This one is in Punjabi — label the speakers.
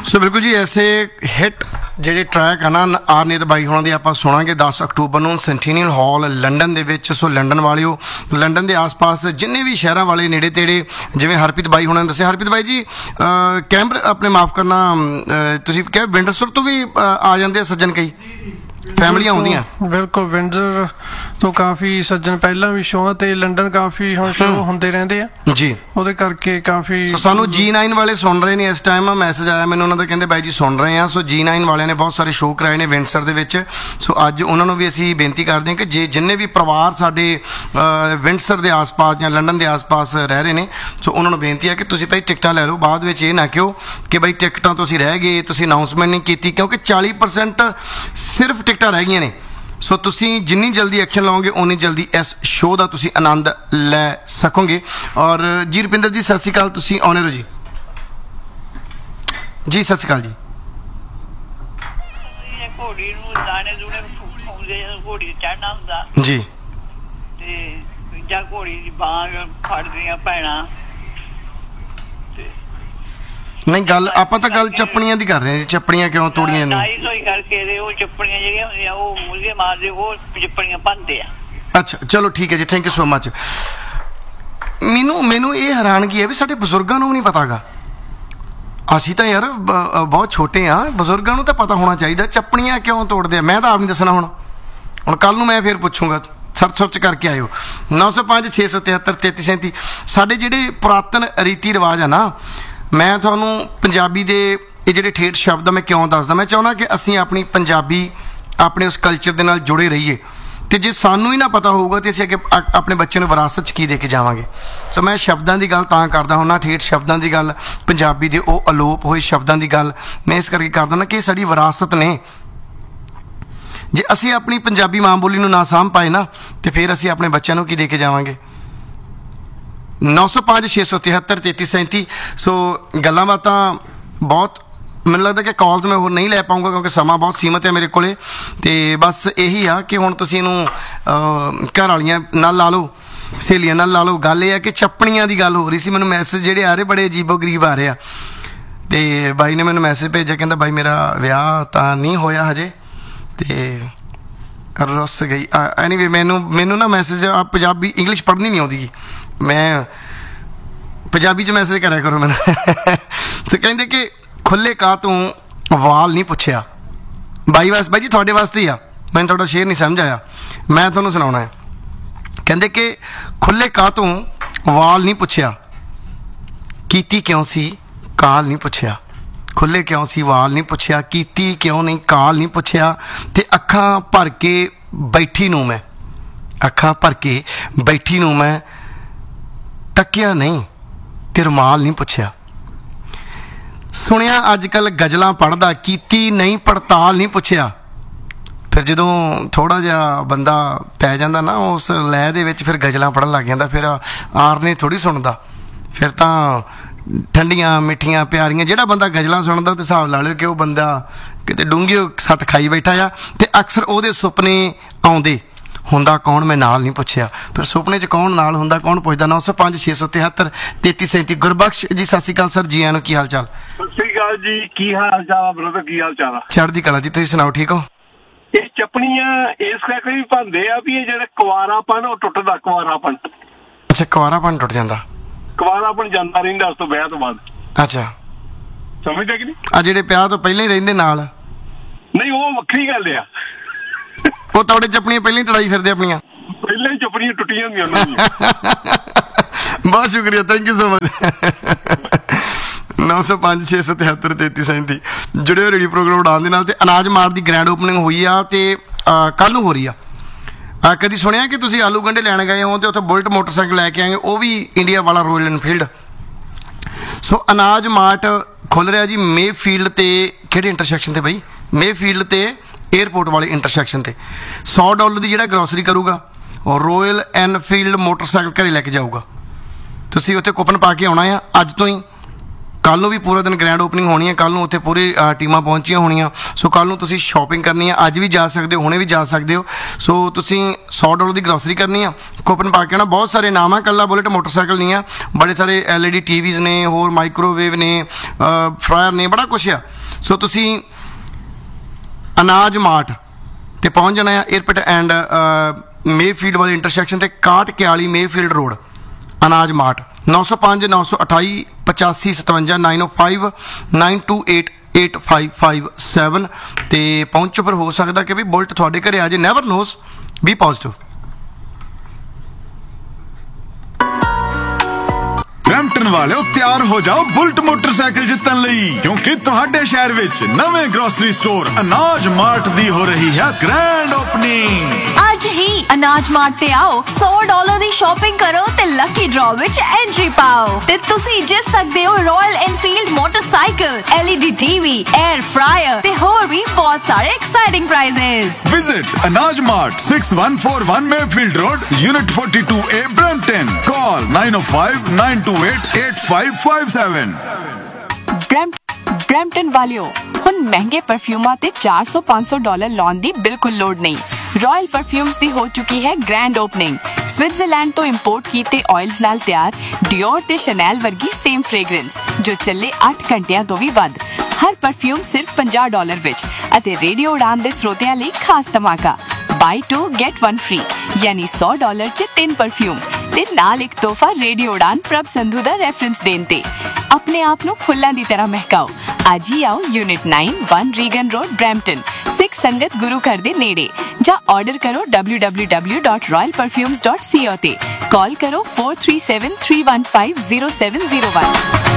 Speaker 1: ਸੋ ਬਿਲਕੁਲ ਜੀ ਐਸੇ ਹਿੱਟ ਜਿਹੜੇ ਟਰੈਕ ਆ ਨਾ ਆਰਨੀਤ ਬਾਈ ਹੋਣਾ ਦੀ ਆਪਾਂ ਸੁਣਾਂਗੇ 10 ਅਕਤੂਬਰ ਨੂੰ ਸੈਂਟੀਨੀਅਲ ਹਾਲ ਲੰਡਨ ਦੇ ਵਿੱਚ। ਸੋ ਲੰਡਨ ਵਾਲਿਓ, ਲੰਡਨ ਦੇ ਆਸ-ਪਾਸ ਜਿੰਨੇ ਵੀ ਸ਼ਹਿਰਾਂ ਵਾਲੇ ਨੇੜੇ ਤੇੜੇ, ਜਿਵੇਂ ਹਰਪ੍ਰੀਤ ਬਾਈ ਹੋਣਾ ਨੇ ਦੱਸਿਆ। ਹਰਪ੍ਰੀਤ ਬਾਈ ਜੀ ਕੈਂਬਰ ਆਪਣੇ ਮਾਫ ਕਰਨਾ, ਤੁਸੀਂ ਕਿਹਾ ਵਿੰਡਸਰ ਤੋਂ ਵੀ ਆ ਜਾਂਦੇ ਆ ਸੱਜਣ, ਕਈ ਫੈਮਲੀਆਂ ਆਉਂਦੀਆਂ।
Speaker 2: ਬਿਲਕੁਲ, ਵਿੰਡਸਰ ਤੋਂ ਕਾਫੀ ਸੱਜਣ ਪਹਿਲਾਂ ਵੀ ਸ਼ੋਅ ਤੇ ਲੰਡਨ ਕਾਫੀ ਹੁਣ ਸ਼ੋਅ ਹੁੰਦੇ ਰਹਿੰਦੇ ਆ
Speaker 1: ਜੀ,
Speaker 2: ਉਹਦੇ ਕਰਕੇ ਕਾਫੀ।
Speaker 1: ਸਾਨੂੰ G9 ਵਾਲੇ ਸੁਣ ਰਹੇ ਨੇ ਇਸ ਟਾਈਮ, ਮੈਸੇਜ ਆਇਆ ਮੈਨੂੰ ਉਹਨਾਂ ਦਾ, ਕਹਿੰਦੇ ਬਾਈ ਜੀ ਸੁਣ ਰਹੇ ਆ। ਸੋ G9 ਵਾਲਿਆਂ ਨੇ ਬਹੁਤ ਸਾਰੇ ਸ਼ੋਅ ਕਰਾਏ ਨੇ ਵਿੰਡਸਰ ਦੇ ਵਿੱਚ। ਸੋ ਅੱਜ ਉਹਨਾਂ ਨੂੰ ਵੀ ਅਸੀਂ ਬੇਨਤੀ ਕਰਦੇ ਹਾਂ ਕਿ ਜੇ ਜਿੰਨੇ ਵੀ ਪਰਿਵਾਰ ਸਾਡੇ ਵਿੰਡਸਰ ਦੇ ਆਸ-ਪਾਸ ਜਾਂ ਲੰਡਨ ਦੇ ਆਸ-ਪਾਸ ਰਹਿ ਰਹੇ ਨੇ, ਸੋ ਉਹਨਾਂ ਨੂੰ ਬੇਨਤੀ ਹੈ ਕਿ ਤੁਸੀਂ ਭਾਈ ਟਿਕਟਾਂ ਲੈ ਲਓ। ਬਾਅਦ ਵਿੱਚ ਇਹ ਨਾ ਕਿਉਂ ਕਿ ਬਾਈ ਟਿਕਟਾਂ ਤੁਸੀਂ ਰਹਿ ਗਏ, ਤੁਸੀਂ ਅਨਾਊਂਸਮੈਂਟ ਨਹੀਂ ਕੀਤੀ, ਕਿਉਂਕਿ 40% ਸਿਰਫ ਟਿਕਟਾਂ ਰਹਿ ਗਈਆਂ ਨੇ। ਸੋ ਤੁਸੀਂ ਜਿੰਨੀ ਜਲਦੀ ਐਕਸ਼ਨ ਲਓਗੇ ਉਨੀ ਜਲਦੀ ਇਸ ਸ਼ੋਅ ਦਾ ਤੁਸੀਂ ਆਨੰਦ ਲੈ ਸਕੋਗੇ। ਔਰ ਜੀ ਰੁਪਿੰਦਰ ਜੀ ਸਤਿ ਸ਼੍ਰੀ ਅਕਾਲ, ਤੁਸੀਂ ਆਉਣੇ ਰਹੋ ਜੀ। ਜੀ ਸਤਿ ਸ਼੍ਰੀ ਅਕਾਲ ਜੀ।
Speaker 3: ਘੋੜੀ ਨੂੰ ਦਾਣੇ ਦੂਣੇ ਪਾਉਂਦੇ, ਘੋੜੀ ਚੜ੍ਹਨਾ ਹੁੰਦਾ
Speaker 1: ਜੀ,
Speaker 3: ਤੇ ਜਾਂ ਘੋੜੀ ਦੀ ਬਾਂਹ ਫੜਦੀਆਂ ਭੈਣਾਂ।
Speaker 1: ਨਹੀਂ ਗੱਲ ਆਪਾਂ ਤਾਂ ਗੱਲ ਚੱਪਣੀਆਂ ਦੀ ਕਰ ਰਹੇ ਹਾਂ ਜੀ। ਚੱਪਣੀਆਂ ਕਿਉਂ ਤੋੜੀਆਂ ਨੇ?
Speaker 3: ਨਾਈ ਸੋਈ ਕਰਕੇ ਦੇ ਉਹ ਚੱਪਣੀਆਂ ਜਿਹੜੀਆਂ ਹੁੰਦੀਆਂ ਉਹ ਮੂਹਰੇ ਮਾਰਦੇ, ਉਹ ਚੱਪਣੀਆਂ ਭੰਨਦੇ ਆ।
Speaker 1: ਅੱਛਾ ਚਲੋ ਠੀਕ ਹੈ ਜੀ, ਥੈਂਕ ਯੂ ਸੋ ਮਚ। ਮੈਨੂੰ ਇਹ ਹੈਰਾਨਗੀ ਹੈ ਵੀ ਸਾਡੇ ਬਜ਼ੁਰਗਾਂ ਨੂੰ ਨਹੀਂ ਪਤਾਗਾ। ਅਸੀਂ ਤਾਂ ਯਾਰ ਬਹੁਤ ਛੋਟੇ ਆ, ਬਜ਼ੁਰਗਾਂ ਨੂੰ ਤਾਂ ਪਤਾ ਹੋਣਾ ਚਾਹੀਦਾ ਚੱਪਣੀਆਂ ਕਿਉਂ ਤੋੜਦੇ ਆ। ਮੈਂ ਤਾਂ ਆਪ ਨਹੀਂ ਦੱਸਣਾ। ਹੁਣ ਕੱਲ ਨੂੰ ਮੈਂ ਫਿਰ ਪੁੱਛੂੰਗਾ। ਸਰਚ ਕਰਕੇ ਆਇਓ 905 673 3337। ਸਾਡੇ ਜਿਹੜੇ ਪੁਰਾਤਨ ਰੀਤੀ ਰਿਵਾਜ ਆ ਨਾ, ਮੈਂ ਤੁਹਾਨੂੰ ਪੰਜਾਬੀ ਦੇ ਇਹ ਜਿਹੜੇ ਠੇਠ ਸ਼ਬਦ ਆ ਮੈਂ ਕਿਉਂ ਦੱਸਦਾ। ਮੈਂ ਚਾਹੁੰਦਾ ਕਿ ਅਸੀਂ ਆਪਣੀ ਪੰਜਾਬੀ ਆਪਣੇ ਉਸ ਕਲਚਰ ਦੇ ਨਾਲ ਜੁੜੇ ਰਹੀਏ, ਅਤੇ ਜੇ ਸਾਨੂੰ ਹੀ ਨਾ ਪਤਾ ਹੋਊਗਾ ਤਾਂ ਅਸੀਂ ਅੱਗੇ ਆਪਣੇ ਬੱਚੇ ਨੂੰ ਵਿਰਾਸਤ 'ਚ ਕੀ ਦੇ ਕੇ ਜਾਵਾਂਗੇ। ਸੋ ਮੈਂ ਸ਼ਬਦਾਂ ਦੀ ਗੱਲ ਤਾਂ ਕਰਦਾ ਹੁੰਦਾ, ਠੇਠ ਸ਼ਬਦਾਂ ਦੀ ਗੱਲ, ਪੰਜਾਬੀ ਦੇ ਉਹ ਅਲੋਪ ਹੋਏ ਸ਼ਬਦਾਂ ਦੀ ਗੱਲ ਮੈਂ ਇਸ ਕਰਕੇ ਕਰਦਾ ਨਾ ਕਿ ਇਹ ਸਾਡੀ ਵਿਰਾਸਤ ਨੇ। ਜੇ ਅਸੀਂ ਆਪਣੀ ਪੰਜਾਬੀ ਮਾਂ ਬੋਲੀ ਨੂੰ ਨਾ ਸਾਂਭ ਪਾਏ ਨਾ, ਤੇ ਫਿਰ ਅਸੀਂ ਆਪਣੇ ਬੱਚਿਆਂ ਨੂੰ ਕੀ ਦੇ ਕੇ ਜਾਵਾਂਗੇ। 905 673 3337। ਸੋ ਗੱਲਾਂ ਬਾਤਾਂ ਬਹੁਤ, ਮੈਨੂੰ ਲੱਗਦਾ ਕਿ ਕਾਲਸ ਮੈਂ ਹੋਰ ਨਹੀਂ ਲੈ ਪਾਊਂਗਾ ਕਿਉਂਕਿ ਸਮਾਂ ਬਹੁਤ ਸੀਮਤ ਹੈ ਮੇਰੇ ਕੋਲ। ਅਤੇ ਬਸ ਇਹੀ ਆ ਕਿ ਹੁਣ ਤੁਸੀਂ ਇਹਨੂੰ ਘਰ ਵਾਲੀਆਂ ਨਾਲ ਲਾ ਲਓ, ਸਹੇਲੀਆਂ ਨਾਲ ਲਾ ਲਓ। ਗੱਲ ਇਹ ਆ ਕਿ ਚੱਪਣੀਆਂ ਦੀ ਗੱਲ ਹੋ ਰਹੀ ਸੀ। ਮੈਨੂੰ ਮੈਸੇਜ ਜਿਹੜੇ ਆ ਰਹੇ ਬੜੇ ਅਜੀਬੋ ਗਰੀਬ ਆ ਰਹੇ ਆ। ਅਤੇ ਬਾਈ ਨੇ ਮੈਨੂੰ ਮੈਸੇਜ ਭੇਜਿਆ, ਕਹਿੰਦਾ ਬਾਈ ਮੇਰਾ ਵਿਆਹ ਤਾਂ ਨਹੀਂ ਹੋਇਆ ਹਜੇ, ਅਤੇ ਰੁੱਸ ਗਈ। ਐਨੀਵੇ ਮੈਨੂੰ ਨਾ ਮੈਸੇਜ ਪੰਜਾਬੀ ਇੰਗਲਿਸ਼ ਪੜ੍ਹਨੀ ਨਹੀਂ ਆਉਂਦੀ, ਮੈਂ ਪੰਜਾਬੀ 'ਚ ਮੈਸੇਜ ਕਰਿਆ ਕਰੋ ਮੈਨੂੰ। ਸੋ ਕਹਿੰਦੇ ਕਿ ਖੁੱਲੇ ਕਾਹ ਤੋਂ ਵਾਲ ਨਹੀਂ ਪੁੱਛਿਆ। ਬਾਈ ਜੀ ਤੁਹਾਡੇ ਵਾਸਤੇ ਹੀ ਆ, ਮੈਨੂੰ ਤੁਹਾਡਾ ਸ਼ੇਰ ਨਹੀਂ ਸਮਝ ਆਇਆ, ਮੈਂ ਤੁਹਾਨੂੰ ਸੁਣਾਉਣਾ ਹੈ। ਕਹਿੰਦੇ ਕਿ ਖੁੱਲੇ ਕਾਹ ਤੋਂ ਵਾਲ ਨਹੀਂ ਪੁੱਛਿਆ, ਕੀਤੀ ਕਿਉਂ ਸੀ ਕਾਲ ਨਹੀਂ ਪੁੱਛਿਆ। ਖੁੱਲੇ ਕਿਉਂ ਸੀ ਵਾਲ ਨਹੀਂ ਪੁੱਛਿਆ, ਕੀਤੀ ਕਿਉਂ ਨਹੀਂ ਕਾਲ ਨਹੀਂ ਪੁੱਛਿਆ। ਤੇ ਅੱਖਾਂ ਭਰ ਕੇ ਬੈਠੀ ਨੂੰ ਮੈਂ ਤੱਕਿਆ ਨਹੀਂ ਤੇ ਰੁਮਾਲ ਨਹੀਂ ਪੁੱਛਿਆ। ਸੁਣਿਆ ਅੱਜ ਕੱਲ੍ਹ ਗਜ਼ਲਾਂ ਪੜ੍ਹਦਾ, ਕੀਤੀ ਨਹੀਂ ਪੜਤਾਲ ਨਹੀਂ ਪੁੱਛਿਆ। ਫਿਰ ਜਦੋਂ ਥੋੜ੍ਹਾ ਜਿਹਾ ਬੰਦਾ ਪੈ ਜਾਂਦਾ ਨਾ ਉਸ ਲੈਅ ਦੇ ਵਿੱਚ, ਫਿਰ ਗਜ਼ਲਾਂ ਪੜ੍ਹਨ ਲੱਗ ਜਾਂਦਾ। ਫਿਰ ਆਰਨੇ ਥੋੜ੍ਹੀ ਸੁਣਦਾ, ਫਿਰ ਤਾਂ ਠੰਡੀਆਂ ਮਿੱਠੀਆਂ ਪਿਆਰੀਆਂ। ਜਿਹੜਾ ਬੰਦਾ ਗਜ਼ਲਾਂ ਸੁਣਦਾ ਤੇ ਹਿਸਾਬ ਲਾ ਲਿਓ ਕਿ ਉਹ ਬੰਦਾ ਕਿਤੇ ਡੂੰਘੀ ਸੱਟ ਖਾਈ ਬੈਠਾ ਆ। ਅਤੇ ਅਕਸਰ ਉਹਦੇ ਸੁਪਨੇ ਆਉਂਦੇ, ਹੁੰਦਾ ਕੌਣ ਮੈਂ ਨਾਲ ਨਹੀਂ ਪੁੱਛਿਆ। ਫਿਰ ਸੁਪਨੇ 'ਚ ਕੌਣ ਨਾਲ ਹੁੰਦਾ, ਕੌਣ ਪੁੱਛਦਾ। 905 673 3337। ਗੁਰਬਖਸ਼ ਜੀ ਸਤਿ ਸ਼੍ਰੀ ਅਕਾਲ ਸਰ, ਜੀ ਆਇਆਂ ਨੂੰ, ਕੀ ਹਾਲ ਚਾਲ?
Speaker 4: ਸਤਿ ਸ਼੍ਰੀ ਅਕਾਲ ਜੀ, ਕੀ ਹਾਲ ਚਾਲ ਆ ਬ੍ਰਦਰ, ਕੀ ਹਾਲ ਚਾਲ ਆ?
Speaker 1: ਚੜ੍ਹਦੀ ਕਲਾ ਜੀ, ਤੁਸੀਂ ਸੁਣਾਓ, ਠੀਕ ਹੋ?
Speaker 4: ਇਹ ਚੱਪਣੀਆਂ ਇਸ ਕਰਕੇ ਵੀ ਭੰਦੇ ਆ ਵੀ ਇਹ ਜਿਹੜਾ ਕੁਆਰਾਪਨ ਉਹ ਟੁੱਟਦਾ। ਕੁਆਰਾਪਨ,
Speaker 1: ਅੱਛਾ ਕੁਆਰਾਪਨ ਟੁੱਟ ਜਾਂਦਾ,
Speaker 4: ਕੁਆਰਾਪਨ ਜਾਂਦਾ ਰਹਿੰਦਾ ਉਸ ਤੋਂ ਵਿਆਹ ਤੋਂ ਬਾਅਦ।
Speaker 1: ਅੱਛਾ
Speaker 4: ਸਮਝਦੇ ਕਿ ਨਹੀਂ?
Speaker 1: ਆ ਜਿਹੜੇ ਵਿਆਹ ਤੋਂ ਪਹਿਲਾਂ ਹੀ ਰਹਿੰਦੇ ਨਾਲ,
Speaker 4: ਨਹੀਂ ਉਹ ਵੱਖਰੀ ਗੱਲ ਆ।
Speaker 1: ਉਹ ਤੁਹਾਡੇ ਚੱਪਣੀਆਂ ਪਹਿਲਾਂ ਹੀ ਤੜਾਈ ਫਿਰਦੇ ਆਪਣੀਆਂ,
Speaker 4: ਪਹਿਲਾਂ ਹੀ ਚੱਪਣੀਆਂ ਟੁੱਟੀਆਂ ਹੁੰਦੀਆਂ ਉਹਨਾਂ ਦੀਆਂ।
Speaker 1: ਬਹੁਤ ਸ਼ੁਕਰੀਆ, ਥੈਂਕ ਯੂ ਸੋ ਮਚ। 905 673 3337 ਜੁੜੇ ਹੋ ਰੇਡੀਓ ਪ੍ਰੋਗਰਾਮ ਉਡਾਨ ਦੇ ਨਾਲ। ਤੇ ਅਨਾਜ ਮਾਰਟ ਦੀ ਗ੍ਰੈਂਡ ਓਪਨਿੰਗ ਹੋਈ ਆ ਤੇ ਕੱਲ੍ਹ ਨੂੰ ਹੋ ਰਹੀ ਆ। ਕਦੀ ਸੁਣਿਆ ਕਿ ਤੁਸੀਂ ਆਲੂ ਗੰਢੇ ਲੈਣ ਗਏ ਹੋ ਤੇ ਉੱਥੇ ਬੁਲਟ ਮੋਟਰਸਾਈਕਲ ਲੈ ਕੇ ਆਏ, ਉਹ ਵੀ ਇੰਡੀਆ ਵਾਲਾ ਰੋਇਲ ਐਨਫੀਲਡ। ਸੋ ਅਨਾਜ ਮਾਰਟ ਖੁੱਲ੍ਹ ਰਿਹਾ ਜੀ ਮੇਫੀਲਡ ਤੇ, ਕਿਹੜੇ ਇੰਟਰਸੈਕਸ਼ਨ ਤੇ ਬਈ? ਮੇਫੀਲਡ ਤੇ ਏਅਰਪੋਰਟ ਵਾਲੇ ਇੰਟਰਸੈਕਸ਼ਨ ਤੇ। $100 ਦੀ ਜਿਹੜਾ ਗਰੋਸਰੀ ਕਰੂਗਾ ਉਹ ਰੋਇਲ ਐਨਫੀਲਡ ਮੋਟਰਸਾਈਕਲ ਘਰੇ ਲੈ ਕੇ ਜਾਊਗਾ। ਤੁਸੀਂ ਉੱਥੇ ਕੂਪਨ ਪਾ ਕੇ ਆਉਣਾ ਆ ਅੱਜ ਤੋਂ ਹੀ। ਕੱਲ੍ਹ ਨੂੰ ਵੀ ਪੂਰਾ ਦਿਨ ਗ੍ਰੈਂਡ ਓਪਨਿੰਗ ਹੋਣੀ ਹੈ, ਕੱਲ੍ਹ ਨੂੰ ਉੱਥੇ ਪੂਰੀ ਟੀਮਾਂ ਪਹੁੰਚੀਆਂ ਹੋਣੀਆਂ। ਸੋ ਕੱਲ੍ਹ ਨੂੰ ਤੁਸੀਂ ਸ਼ਾਪਿੰਗ ਕਰਨੀ ਹੈ, ਅੱਜ ਵੀ ਜਾ ਸਕਦੇ ਹੋ, ਹੁਣੇ ਵੀ ਜਾ ਸਕਦੇ ਹੋ। ਸੋ ਤੁਸੀਂ $100 ਦੀ ਗਰੋਸਰੀ ਕਰਨੀ ਆ, ਕੂਪਨ ਪਾ ਕੇ ਆਉਣਾ। ਬਹੁਤ ਸਾਰੇ ਨਾਮ ਆ, ਇਕੱਲਾ ਬੁਲਟ ਮੋਟਰਸਾਈਕਲ ਨਹੀਂ ਆ, ਬੜੇ ਸਾਰੇ LED TVs ਨੇ, ਹੋਰ ਮਾਈਕ੍ਰੋਵੇਵ ਨੇ, ਫਰਾਇਰ ਨੇ, ਬੜਾ ਕੁਛ ਆ। ਸੋ ਤੁਸੀਂ ਅਨਾਜ ਮਾਰਟ ਤੇ ਪਹੁੰਚ ਜਾਣਾ ਆ 에ਅਰਪੋਰਟ ਐਂਡ ਮੇਫੀਲਡ ਵਾਲੀ ਇੰਟਰਸੈਕਸ਼ਨ ਤੇ 6141 ਮੇਫੀਲਡ ਰੋਡ ਅਨਾਜ ਮਾਰਟ 905 928 8557 905 928 8557 ਤੇ ਪਹੁੰਚੋ। ਫਿਰ ਹੋ ਸਕਦਾ ਕਿ ਵੀ ਬੁਲਟ ਤੁਹਾਡੇ ਘਰੇ ਆ ਜੇ। Never knows, B positive.
Speaker 5: Brampton ਵਾਲਿਓ ਤਿਆਰ ਹੋ ਜਾਓ ਬੁਲਟ ਮੋਟਰਸਾਈਕਲ ਜਿੱਤਣ ਲਈ, ਕਿਉਂਕਿ ਤੁਹਾਡੇ ਸ਼ਹਿਰ ਵਿੱਚ ਨਵੇਂ ਗਰੋਸਰੀ ਸਟੋਰ ਅਨਾਜ ਮਾਰਟ ਦੀ ਹੋ ਰਹੀ ਹੈ ਗ੍ਰੈਂਡ ਓਪਨਿੰਗ।
Speaker 6: ਅੱਜ ਹੀ ਅਨਾਜ ਮਾਰਟ ਤੇ ਆਓ, $100 ਦੀ ਸ਼ਾਪਿੰਗ ਕਰੋ ਤੇ ਲੱਕੀ ਡਰਾਅ ਵਿੱਚ ਐਂਟਰੀ ਪਾਓ ਤੇ ਤੁਸੀਂ ਜਿੱਤ ਸਕਦੇ ਹੋ royal Enfield motorcycle, LED TV, air fryer ਤੇ ਹੋਰ ਵੀ ਬਹੁਤ ਸਾਰੇ ਐਕਸਾਈਟਿੰਗ ਪ੍ਰਾਈਜ਼es।
Speaker 5: ਵਿਜ਼ਿਟ ਅਨਾਜ mart 6141 Mayfield road, unit 42A, Brampton. ਕਾਲ 905 928 8557।
Speaker 7: ਬਰੈਂਪਟਨ ਵਾਲਿਓ, ਹੁਣ ਮਹਿੰਗੇ ਪਰਫਿਊਮਾਂ ਤੇ $400-500 ਲਾਉਣ ਦੀ ਬਿਲਕੁਲ ਲੋੜ ਨਹੀਂ। ਰਾਇਲ ਪਰਫਿਊਮਸ ਦੀ ਹੋ ਚੁੱਕੀ ਹੈ ਗ੍ਰੈਂਡ ਓਪਨਿੰਗ। ਸਵਿਟਜ਼ਰਲੈਂਡ ਤੋਂ ਇੰਪੋਰਟ ਕੀਤੇ ਆਇਲਸ ਨਾਲ ਤਿਆਰ ਡਿਓਰ ਤੇ ਸ਼ਨੈਲ ਵਰਗੀ ਸੇਮ ਫ੍ਰੇਗਰੈਂਸ ਜੋ ਚੱਲੇ 8 ਘੰਟਿਆਂ ਤੋਂ ਵੀ ਵੱਧ। ਹਰ ਪਰਫਿਊਮ ਸਿਰਫ $50 ਵਿੱਚ ਅਤੇ ਰੇਡੀਓ ਉਡਾਨ ਦੇ ਸਰੋਤਿਆਂ ਲਈ ਖਾਸ ਧਮਾਕਾ, ਬਾਈ 2 get 1 free, ਯਾਨੀ $100 'ਚ 3 ਪਰਫਿਊਮ ਤੇ ਨਾਲ ਇੱਕ ਤੋਹਫਾ ਰੇਡੀਓ ਉਡਾਨ ਪ੍ਰਭ ਸੰਧੂ ਦਾ ਰੈਫਰੈਂਸ ਦੇਣ ਤੇ। ਆਪਣੇ ਆਪ ਨੂੰ ਫੁੱਲਾਂ ਦੀ ਤਰ੍ਹਾਂ ਮਹਿਕਾਓ। ਅੱਜ ਹੀ ਆਓ ਯੂਨਿਟ 9 1 ਰੀਗਨ ਰੋਡ, ਬਰੈਂਪਟਨ, ਸਿੱਖ ਸੰਗਤ ਗੁਰੂ ਘਰ ਦੇ ਨੇੜੇ, ਜਾਂ ਆਰਡਰ ਕਰੋ www.royalperfumes.co ਤੇ। ਕਾਲ ਕਰੋ 4373150701।